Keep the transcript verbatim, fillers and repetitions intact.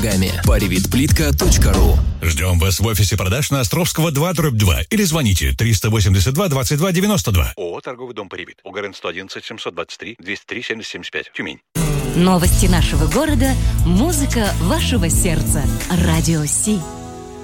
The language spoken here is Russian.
ногами. паривитплитка точка ру. Ждем вас в офисе продаж на Островского два дробь два или звоните триста восемьдесят два двадцать два девяносто два. ООО «Торговый дом Паривит». УГРН сто одиннадцать семьсот двадцать три двести три семьдесят семьдесят пять. Тюмень. Новости нашего города, музыка вашего сердца. Радио Си.